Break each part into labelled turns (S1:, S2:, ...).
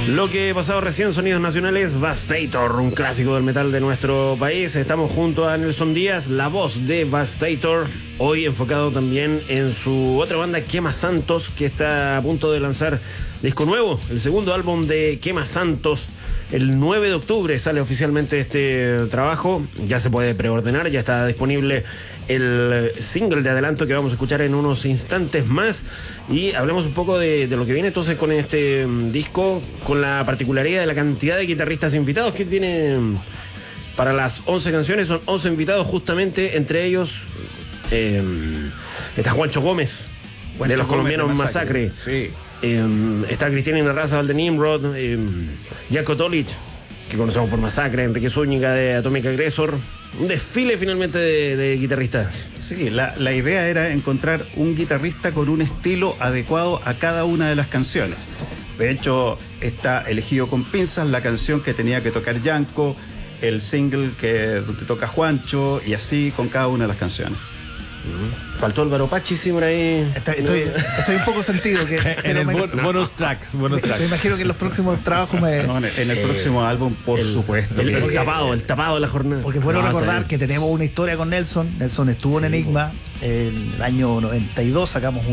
S1: Lo que pasado recién, Sonidos Nacionales, Vastator, un clásico del metal de nuestro país. Estamos junto a Nelson Díaz, la voz de Vastator, hoy enfocado también en su otra banda, Quema Santos, que está a punto de lanzar disco nuevo, el segundo álbum de Quema Santos. El 9 de octubre sale oficialmente este trabajo, ya se puede preordenar, ya está disponible el single de adelanto que vamos a escuchar en unos instantes más. Y hablemos un poco de lo que viene entonces con este disco, con la particularidad de la cantidad de guitarristas invitados que tiene para las 11 canciones. Son 11 invitados justamente, entre ellos está Juancho Gómez, de los colombianos Masacre.
S2: Sí.
S1: Está Cristina Inarraza de Nimrod, Jaco Tolich, que conocemos por Masacre, Enrique Zúñiga de Atomic Aggressor. Un desfile finalmente de guitarristas.
S2: Sí, la idea era encontrar un guitarrista con un estilo adecuado a cada una de las canciones. De hecho, está elegido con pinzas la canción que tenía que tocar Yanko, el single donde toca Juancho, y así con cada una de las canciones.
S1: Faltó Álvaro Pachi, sí, por ahí.
S3: Estoy un poco sentido que
S4: en el bonus tracks.
S3: Me imagino que en los próximos trabajos
S2: en el próximo álbum, por supuesto.
S1: El tapado de la jornada.
S3: Porque es bueno recordar que tenemos una historia con Nelson. Nelson estuvo en Enigma. En el año 92 sacamos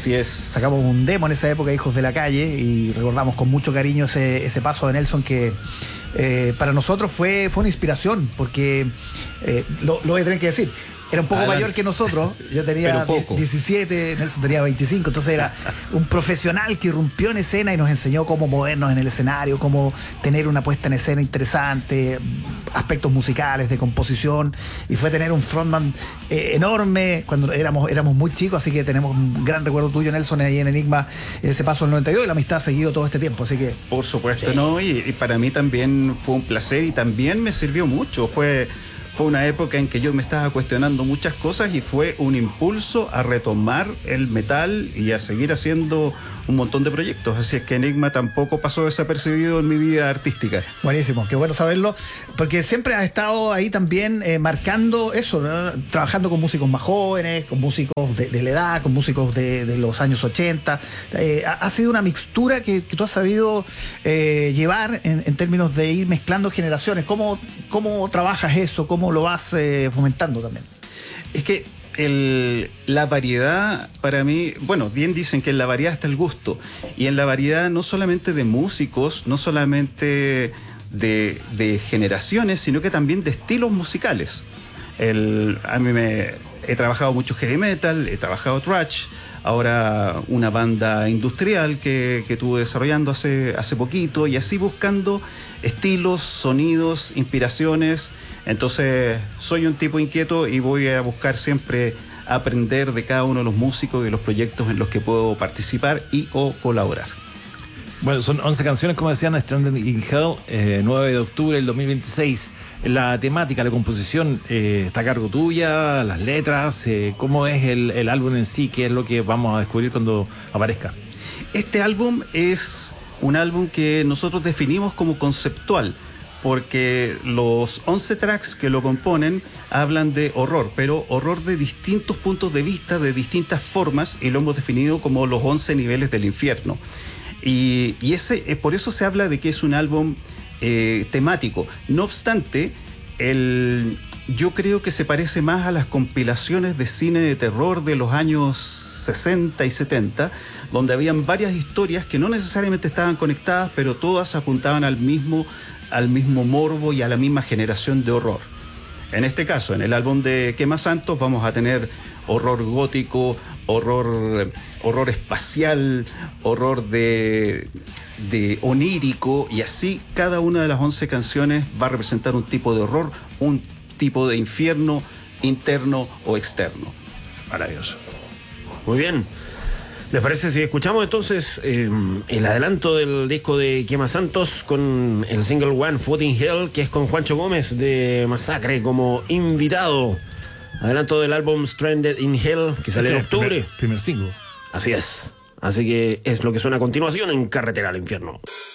S3: un demo en esa época, Hijos de la Calle, y recordamos con mucho cariño ese paso de Nelson que para nosotros fue una inspiración, porque lo voy a tener que decir. Era un poco mayor que nosotros, yo tenía 17, Nelson tenía 25, entonces era un profesional que irrumpió en escena y nos enseñó cómo movernos en el escenario, cómo tener una puesta en escena interesante, aspectos musicales, de composición, y fue tener un frontman enorme cuando éramos muy chicos, así que tenemos un gran recuerdo tuyo, Nelson, ahí en Enigma, ese paso del 92, y la amistad ha seguido todo este tiempo, así que...
S2: Por supuesto, sí. ¿No? Y para mí también fue un placer y también me sirvió mucho, Fue una época en que yo me estaba cuestionando muchas cosas y fue un impulso a retomar el metal y a seguir haciendo un montón de proyectos. Así es que Enigma tampoco pasó desapercibido en mi vida artística.
S3: Buenísimo, qué bueno saberlo, porque siempre has estado ahí también marcando eso, ¿no? Trabajando con músicos más jóvenes, con músicos de la edad, con músicos de los años 80. Ha sido una mixtura que tú has sabido llevar en términos de ir mezclando generaciones. ¿Cómo trabajas eso? ¿Cómo lo vas fomentando también?
S2: Es que la variedad para mí, bueno, bien dicen que en la variedad está el gusto, y en la variedad no solamente de músicos, no solamente de generaciones, sino que también de estilos musicales. He trabajado mucho heavy metal, he trabajado thrash, ahora una banda industrial que estuve desarrollando hace poquito, y así buscando estilos, sonidos, inspiraciones. Entonces soy un tipo inquieto y voy a buscar siempre aprender de cada uno de los músicos y de los proyectos en los que puedo participar y o colaborar.
S4: Bueno, son 11 canciones, como decían, Stranded in Hell, 9 de octubre del 2026. La temática, la composición, está a cargo tuya, las letras, ¿cómo es el álbum en sí? ¿Qué es lo que vamos a descubrir cuando aparezca?
S2: Este álbum es un álbum que nosotros definimos como conceptual, porque los 11 tracks que lo componen hablan de horror, pero horror de distintos puntos de vista, de distintas formas, y lo hemos definido como los 11 niveles del infierno. Y por eso se habla de que es un álbum temático. No obstante, yo creo que se parece más a las compilaciones de cine de terror de los años 60 y 70, donde habían varias historias que no necesariamente estaban conectadas, pero todas apuntaban al mismo morbo y a la misma generación de horror. En este caso, en el álbum de Quema Santos, vamos a tener horror gótico, horror espacial, horror de onírico, y así cada una de las 11 canciones va a representar un tipo de horror, un tipo de infierno interno o externo.
S1: Maravilloso. Muy bien. ¿Les parece si escuchamos entonces el adelanto del disco de Quema Santos con el single One Foot in Hell, que es con Juancho Gómez de Masacre como invitado? Adelanto del álbum Stranded in Hell, que sale en octubre.
S4: Primer single.
S1: Así es. Así que es lo que suena a continuación en Carretera al Infierno.